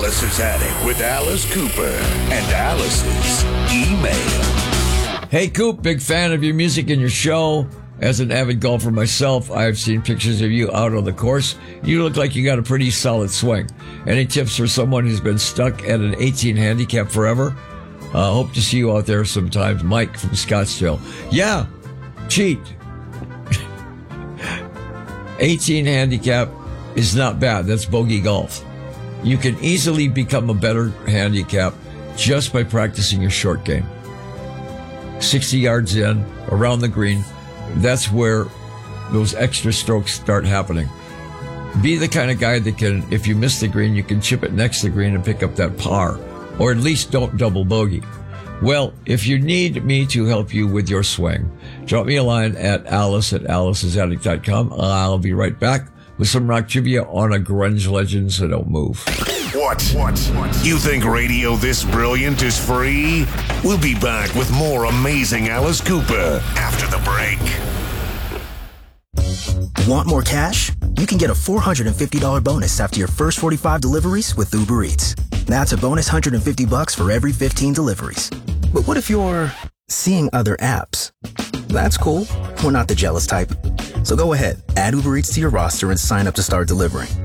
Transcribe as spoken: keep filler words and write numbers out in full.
Alice's Attic with Alice Cooper and Alice's email. Hey, Coop, big fan of your music and your show. As an avid golfer myself, I've seen pictures of you out on the course. You look like you got a pretty solid swing. Any tips for someone who's been stuck at an eighteen handicap forever? Uh, hope to see you out there sometimes. Mike from Scottsdale. Yeah, cheat. eighteen handicap is not bad. That's bogey golf. You can easily become a better handicap just by practicing your short game. sixty yards in, around the green. That's where those extra strokes start happening. Be the kind of guy that can, if you miss the green, you can chip it next to the green and pick up that par, or at least don't double bogey. Well, if you need me to help you with your swing, drop me a line at alice at alice's attic dot com. I'll be right back with some rock trivia on a grunge legend, so don't move. What? What? What? You think radio this brilliant is free? We'll be back with more amazing Alice Cooper after the break. Want more cash? You can get a four hundred fifty dollars bonus after your first forty-five deliveries with Uber Eats. That's a bonus one hundred fifty bucks for every fifteen deliveries. But what if you're seeing other apps? That's cool. We're not the jealous type. So go ahead, add Uber Eats to your roster and sign up to start delivering.